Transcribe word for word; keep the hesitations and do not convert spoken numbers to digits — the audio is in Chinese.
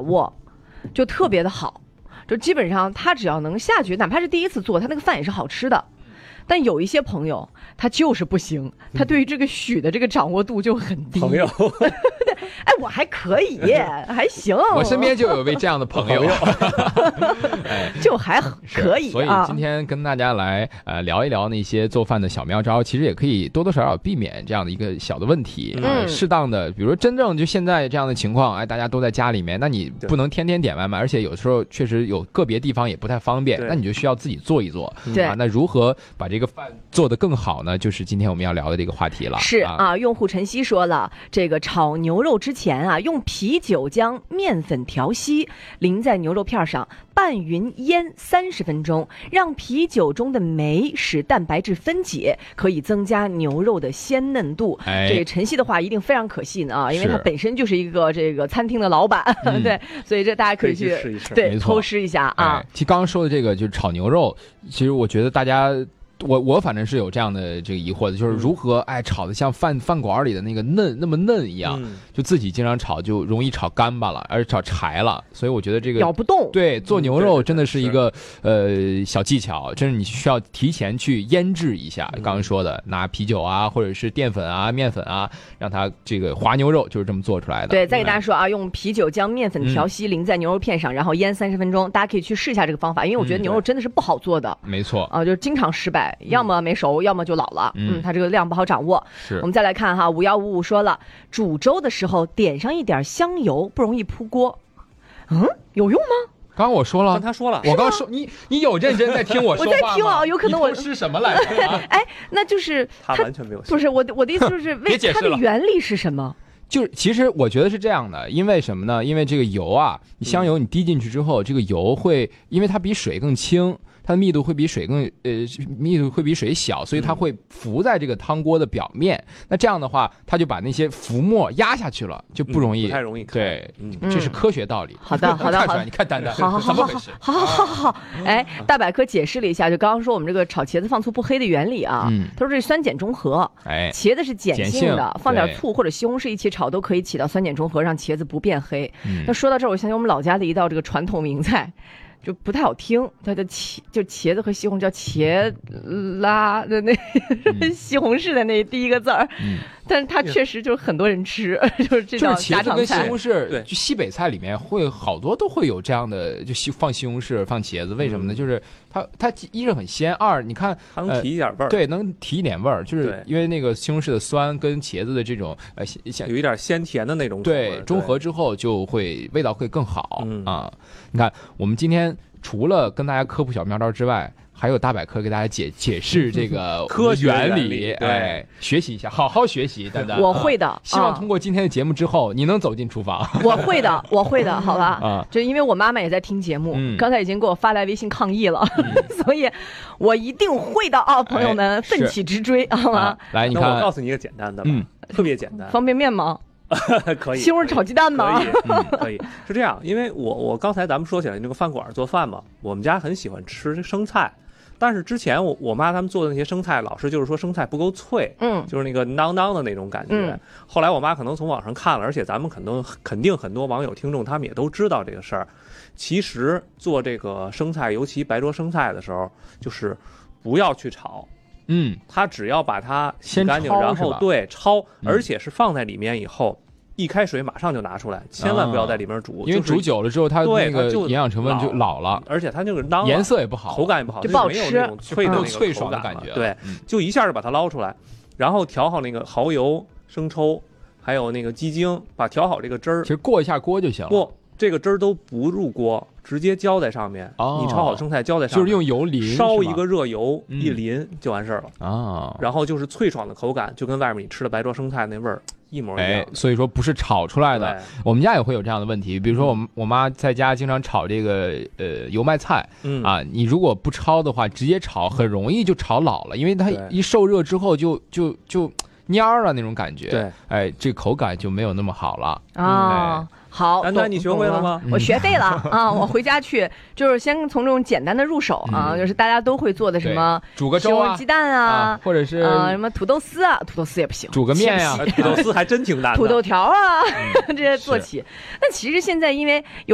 握，就特别的好，就基本上他只要能下去，哪怕是第一次做，他那个饭也是好吃的。但有一些朋友他就是不行，他对于这个许的这个掌握度就很低。 朋友， 哎，我还可以，还行。 我身边就有位这样的朋友， 哎，就还可以、啊。 所以今天跟大家来呃聊一聊那些做饭的小妙招，其实也可以多多少少避免这样的一个小的问题。嗯，呃、适当的，比如说真正就现在这样的情况，哎，大家都在家里面，那你不能天天点外卖，而且有时候确实有个别地方也不太方便，那你就需要自己做一做。 对啊，那如何把这个饭做得更好呢？就是今天我们要聊的这个话题了。 是啊，啊用户晨曦说了，这个炒牛肉之前啊，用啤酒将面粉调稀，淋在牛肉片上，拌匀腌三十分钟，让啤酒中的酶使蛋白质分解，可以增加牛肉的鲜嫩度。哎、这个晨曦的话一定非常可信啊，因为他本身就是一个这个餐厅的老板，嗯、对，所以这大家可以去试一试， 对，偷师一下啊。 其实刚刚说的这个就是炒牛肉，其实我觉得大家。我我反正是有这样的这个疑惑的，就是如何哎炒的像饭饭馆里的那个嫩那么嫩一样，嗯、就自己经常炒就容易炒干巴了，而且炒柴了，所以我觉得这个咬不动。 对，做牛肉真的是一个、嗯、呃小技巧，真是你需要提前去腌制一下。嗯、刚刚说的拿啤酒啊，或者是淀粉啊、面粉啊，让它这个滑牛肉就是这么做出来的。 对，再给大家说啊，用啤酒将面粉调稀，淋在牛肉片上，嗯、然后腌三十分钟，大家可以去试一下这个方法，因为我觉得牛肉真的是不好做的。 嗯、没错啊，就经常失败。要么没熟，要么就老了。嗯，它这个量不好掌握。 是， 我们再来看哈，五幺五五说了，煮粥的时候点上一点香油，不容易扑锅。嗯，有用吗？ 刚刚我说了， 他说了， 我刚说你，你有认真在听我说话吗？ 我在听啊，有可能我是什么来着、啊？ 哎，那就是他完全没有， 不是我的我的意思就是，为它的原理是什么？ 就是其实我觉得是这样的，因为什么呢？因为这个油啊，香油你滴进去之后，嗯、这个油会因为它比水更轻。它的密度会比水更呃密度会比水小，所以它会浮在这个汤锅的表面。嗯、那这样的话，它就把那些浮沫压下去了，就不容易、 嗯、不太容易看。 对，嗯，这是科学道理。 好的，好的，好的。 你看丹丹， 好好好好好好好好。哎，大百科解释了一下，就刚刚说我们这个炒茄子放醋不黑的原理啊。嗯。他说这是酸碱中和。哎。茄子是碱性的，放点醋或者西红柿一起炒都可以起到酸碱中和，让茄子不变黑。嗯。那说到这儿，我想起我们老家的一道这个传统名菜。就不太好听，它的茄就茄子和西红柿叫茄拉的那、嗯、西红柿的那第一个字儿，嗯、但是它确实就是很多人吃，就是这道家常菜。 就是茄子跟西红柿，对，就西北菜里面会好多都会有这样的，就西放西红柿放茄子，为什么呢？嗯、就是它它一是很鲜，二你看它能提一点味儿、呃， 对，能提一点味儿，就是因为那个西红柿的酸跟茄子的这种呃像有一点鲜甜的那种口味， 对，中和之后就会味道会更好、嗯、啊。你看我们今天。除了跟大家科普小妙招之外，还有大百科给大家解解释这个科学原理，对， 哎，学习一下，好好学习，丹丹。 我会的、 啊，希望通过今天的节目之后，你能走进厨房。 我会的，我会的，好吧？啊，就因为我妈妈也在听节目，嗯、刚才已经给我发来微信抗议了，嗯、所以我一定会的啊，朋友们，奋、哎、起直追，好吗、啊？ 来，你看， 我告诉你一个简单的吧，嗯，特别简单， 方便面吗？ 可以， 西红柿炒鸡蛋吗？ 可以，嗯，可以。是这样，因为我我刚才咱们说起来那个饭馆做饭嘛，我们家很喜欢吃生菜，但是之前我我妈他们做的那些生菜，老是就是说生菜不够脆，嗯，就是那个囔囔的那种感觉。嗯、后来我妈可能从网上看了，而且咱们肯定肯定很多网友听众他们也都知道这个事儿。其实做这个生菜，尤其白灼生菜的时候，就是不要去炒。嗯，他只要把它洗干净，然后对焯，而且是放在里面以后，嗯、一开水马上就拿出来，千万不要在里面煮， 啊、因为煮久了之后，它那个营养成分就老了， 而且它那个囔颜色也不好， 口感也不好， 就不好吃， 没有那种脆的那个脆爽的感觉。 对，嗯、就一下就把它捞出来，然后调好那个蚝油、生抽，还有那个鸡精，把调好这个汁儿， 其实过一下锅就行了。 过这个汁儿都不入锅。直接浇在上面，哦、你炒好生菜浇在上面， 就是用油淋， 烧一个热油、嗯、一淋就完事儿了啊、哦。然后就是脆爽的口感，就跟外面你吃的白灼生菜那味儿一模一样。 哎，所以说不是炒出来的。我们家也会有这样的问题，比如说我们、嗯、我妈在家经常炒这个呃油麦菜，嗯啊，你如果不焯的话，直接炒很容易就炒老了，因为它一受热之后就就就蔫了那种感觉。 对， 哎，这口感就没有那么好了啊。哦哎好， 丹丹，你学会了吗？ 我学会了啊！我回家去就是先从这种简单的入手啊，嗯、就是大家都会做的什么煮个粥啊、 鸡蛋啊， 啊或者是啊什么土豆丝啊，土豆丝也不行， 煮个面呀、 啊，土豆丝还真挺难的， 土豆条啊、嗯、这些做起。但其实现在因为有